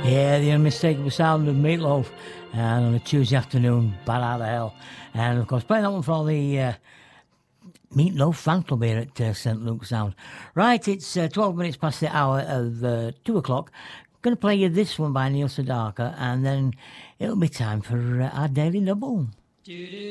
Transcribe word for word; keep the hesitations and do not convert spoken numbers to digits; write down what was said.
Yeah, the unmistakable sound of Meatloaf, and on a Tuesday afternoon, Bad Out of Hell. And of course, playing that one for the uh, Meatloaf fan club here at uh, Saint Luke's Sound. Right, it's uh, twelve minutes past the hour of uh, two o'clock. Going to play you this one by Neil Sedaka, and then it'll be time for uh, our daily double.